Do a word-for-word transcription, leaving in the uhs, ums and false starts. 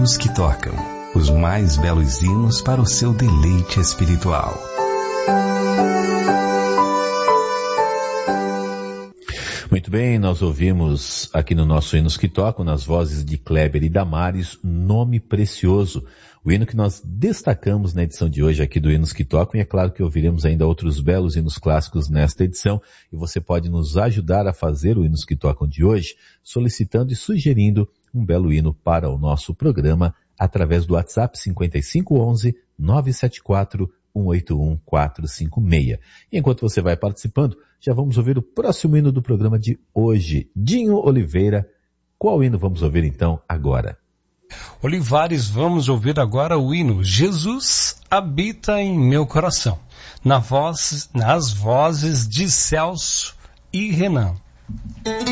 hinos que tocam, os mais belos hinos para o seu deleite espiritual. Muito bem, nós ouvimos aqui no nosso Hinos que Tocam, nas vozes de Kleber e Damares, Nome Precioso, o hino que nós destacamos na edição de hoje aqui do Hinos que Tocam, e é claro que ouviremos ainda outros belos hinos clássicos nesta edição, e você pode nos ajudar a fazer o Hinos que Tocam de hoje, solicitando e sugerindo um belo hino para o nosso programa, através do WhatsApp cinco cinco um um, nove sete quatro, um oito um quatro cinco seis. E enquanto você vai participando, já vamos ouvir o próximo hino do programa de hoje. Dinho Oliveira, qual hino vamos ouvir então agora? Olivares, vamos ouvir agora o hino Jesus habita em meu coração, na voz, nas vozes de Celso e Renan.